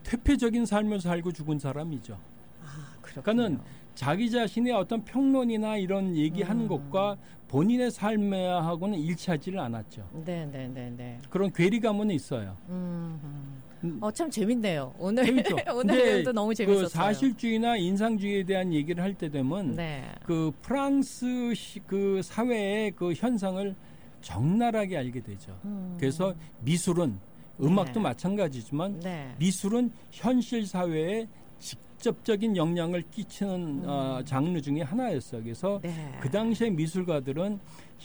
퇴폐적인 삶을 살고 죽은 사람이죠. 아, 그렇군요. 그러니까는 자기 자신의 어떤 평론이나 이런 얘기하는 것과 본인의 삶하고는 일치하지를 않았죠. 네. 그런 괴리감은 있어요. 참 재밌네요. 오늘 재밌죠. 오늘도 너무 재밌었어요. 그 사실주의나 인상주의에 대한 얘기를 할 때 되면 네. 그 프랑스 그 사회의 그 현상을 적나라하게 알게 되죠. 그래서 미술은 음악도 네. 마찬가지지만 네. 미술은 현실 사회에 직접적인 영향을 끼치는 장르 중에 하나였어요. 그래서 네. 그 당시에 미술가들은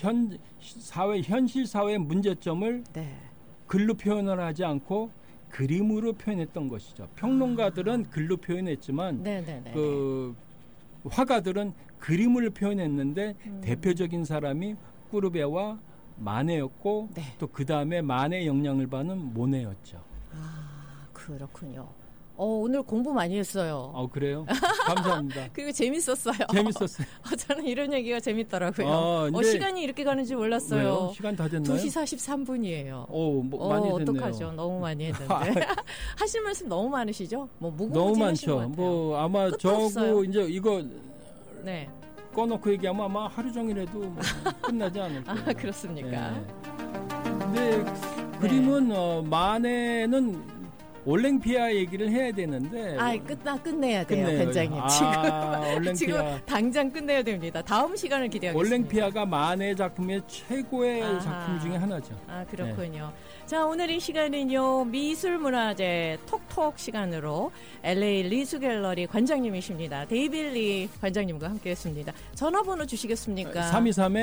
현실 사회의 문제점을 네. 글로 표현을 하지 않고 그림으로 표현했던 것이죠. 평론가들은 글로 표현했지만 네네네. 그 화가들은 그림을 표현했는데 대표적인 사람이 꾸르베와 마네였고 네. 또 그 다음에 마네의 영향을 받는 모네였죠. 아, 그렇군요. 오늘 공부 많이 했어요. 그래요? 감사합니다. 그리고 재밌었어요. 재밌었어요. 저는 이런 얘기가 재밌더라고요. 시간이 이렇게 가는지 몰랐어요. 왜요? 시간 다 됐나요? 2시 43분이에요. 많이 됐네요. 어떡하죠? 너무 많이 했는데. 하실 말씀 너무 많으시죠? 너무 많죠. 아마 저거 이제 이거 네. 꺼놓고 얘기하면 아마 하루 종일 해도 끝나지 않을 거예요. 그렇습니까? 네. 근데 그림은 마네는 올랭피아 얘기를 해야 되는데. 끝내야 돼요, 관장님. 올랭피아. 지금 당장 끝내야 됩니다. 다음 시간을 기대하겠습니다. 올랭피아가 마네 작품의 최고의 작품 중에 하나죠. 그렇군요. 네. 자, 오늘 이 시간은요, 미술문화재 톡톡 시간으로 LA 리수 갤러리 관장님이십니다. 데이빌 리 관장님과 함께했습니다. 전화번호 주시겠습니까?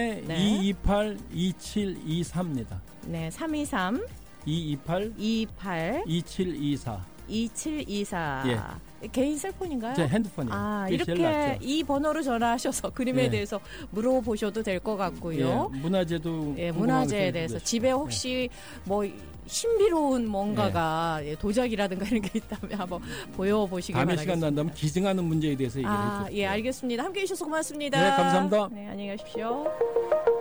323-228-2723입니다. 네, 323 2724. 예. 개인 셀폰인가요? 제 핸드폰이에요. 이렇게 이 번호로 전화하셔서 그림에 대해서 물어보셔도 될 것 같고요. 문화재에 대해서 집에 혹시 신비로운 뭔가가 도자기라든가 이런 게 있다면 한번 보여보시기 바라겠습니다. 다음에 시간 난다면 기증하는 문제에 대해서 얘기를 해주세요. 알겠습니다. 함께해 주셔서 고맙습니다. 네, 감사합니다. 네, 안녕히 가십시오.